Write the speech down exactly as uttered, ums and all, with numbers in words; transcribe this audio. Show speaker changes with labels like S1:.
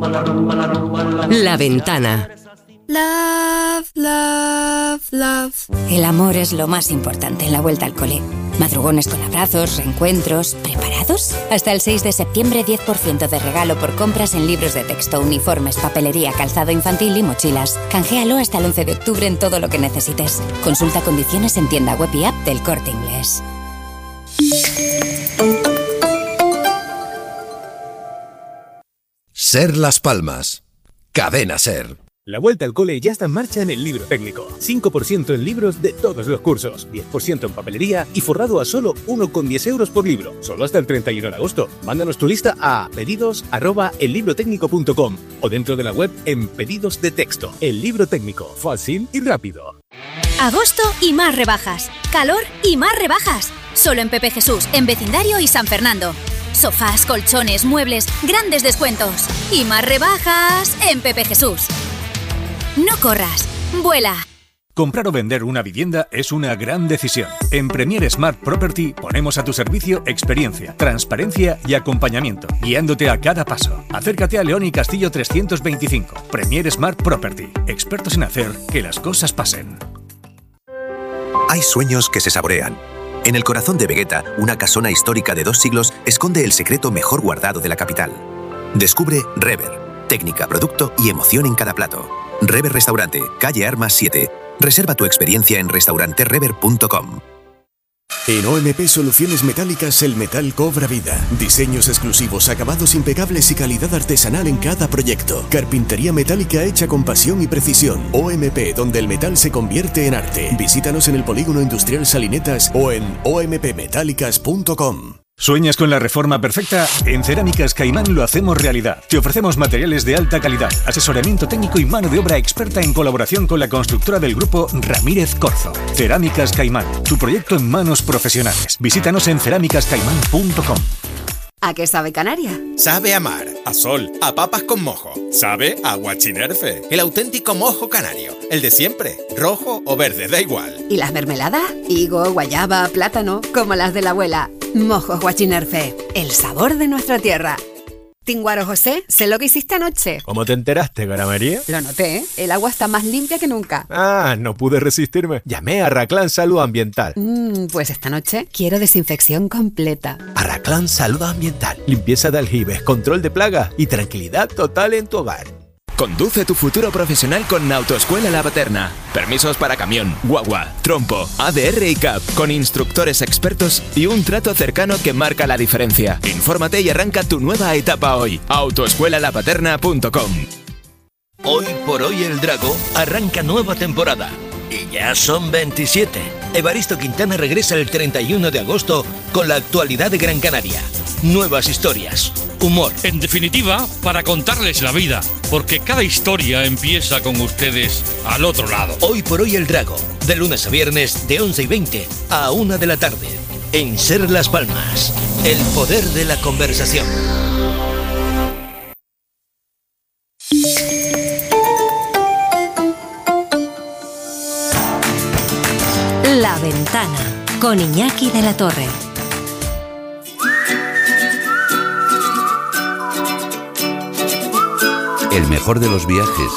S1: La Ventana.
S2: Love, love, love.
S3: El amor es lo más importante en la vuelta al cole. Madrugones con abrazos, reencuentros. ¿Preparados? Hasta el seis de septiembre, diez por ciento de regalo por compras en libros de texto, uniformes, papelería, calzado infantil y mochilas. Canjéalo hasta el once de octubre en todo lo que necesites. Consulta condiciones en tienda web y app del Corte Inglés.
S4: Ser Las Palmas. Cadena Ser.
S5: La vuelta al cole ya está en marcha en el Libro Técnico. cinco por ciento en libros de todos los cursos, diez por ciento en papelería y forrado a solo uno con diez euros por libro. Solo hasta el treinta y uno de agosto. Mándanos tu lista a pedidos arroba el libro técnico punto com o dentro de la web en pedidos de texto. El Libro Técnico. Fácil y rápido.
S6: Agosto y más rebajas. Calor y más rebajas. Solo en Pepe Jesús, en Vecindario y San Fernando. Sofás, colchones, muebles, grandes descuentos. Y más rebajas en Pepe Jesús. No corras, vuela.
S7: Comprar o vender una vivienda es una gran decisión. En Premier Smart Property ponemos a tu servicio experiencia, transparencia y acompañamiento, guiándote a cada paso. Acércate a León y Castillo trescientos veinticinco. Premier Smart Property, expertos en hacer que las cosas pasen.
S8: Hay sueños que se saborean. En el corazón de Vegueta, una casona histórica de dos siglos esconde el secreto mejor guardado de la capital. Descubre Rever, técnica, producto y emoción en cada plato. Rever Restaurante, calle Armas siete. Reserva tu experiencia en restaurante rever punto com.
S9: En O M P Soluciones Metálicas el metal cobra vida. Diseños exclusivos, acabados impecables y calidad artesanal en cada proyecto. Carpintería metálica hecha con pasión y precisión. O M P, donde el metal se convierte en arte. Visítanos en el Polígono Industrial Salinetas o en o m p metálicas punto com.
S7: ¿Sueñas con la reforma perfecta? En Cerámicas Caimán lo hacemos realidad. Te ofrecemos materiales de alta calidad, asesoramiento técnico y mano de obra experta en colaboración con la constructora del grupo Ramírez Corzo. Cerámicas Caimán, tu proyecto en manos profesionales. Visítanos en cerámicas caimán punto com.
S2: ¿A qué sabe Canarias?
S10: Sabe a mar, a sol, a papas con mojo. Sabe a guachinerfe, el auténtico mojo canario. El de siempre, rojo o verde, da igual.
S2: ¿Y las mermeladas? Higo, guayaba, plátano, como las de la abuela. Mojos Guachinerfe, el sabor de nuestra tierra. Tinguaro José, sé lo que hiciste anoche.
S5: ¿Cómo te enteraste, Gara María?
S2: Lo noté, ¿eh? El agua está más limpia que nunca.
S5: Ah, no pude resistirme. Llamé a Raclán Salud Ambiental.
S2: Mm, pues esta noche quiero desinfección completa.
S5: Arraclán Salud Ambiental. Limpieza de aljibes, control de plagas y tranquilidad total en tu hogar.
S11: Conduce tu futuro profesional con Autoescuela La Paterna. Permisos para camión, guagua, trompo, A D R y C A P, con instructores expertos y un trato cercano que marca la diferencia. Infórmate y arranca tu nueva etapa hoy. autoescuela la paterna punto com.
S12: Hoy por hoy el Drago arranca nueva temporada. Y ya son veintisiete. Evaristo Quintana regresa el treinta y uno de agosto con la actualidad de Gran Canaria. Nuevas historias, humor.
S13: En definitiva, para contarles la vida, porque cada historia empieza con ustedes al otro lado.
S12: Hoy por hoy el Drago, de lunes a viernes de once y veinte a una de la tarde. En Ser Las Palmas, el poder de la conversación.
S1: La Ventana, con Iñaki de la Torre.
S14: El mejor de los viajes